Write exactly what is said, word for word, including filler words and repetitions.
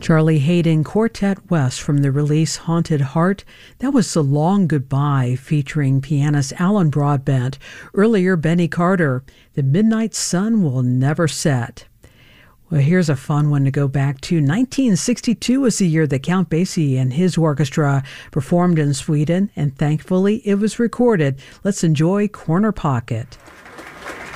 Charlie Hayden Quartet West from the release Haunted Heart. That was The Long Goodbye featuring pianist Alan Broadbent. Earlier, Benny Carter, The Midnight Sun Will Never Set. Well, here's a fun one to go back to. nineteen sixty-two was the year that Count Basie and his orchestra performed in Sweden, and thankfully it was recorded. Let's enjoy Corner Pocket.